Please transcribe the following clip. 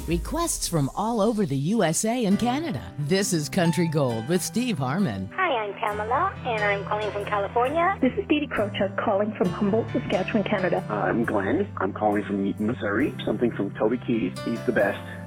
Requests from all over the USA and Canada. This is Country Gold with Steve Harmon. Hi, I'm Pamela, and I'm calling from California. This is Dee Dee Krochuk calling from Humboldt, Saskatchewan, Canada. I'm Glenn. I'm calling from Missouri. Something from Toby Keith. He's the best.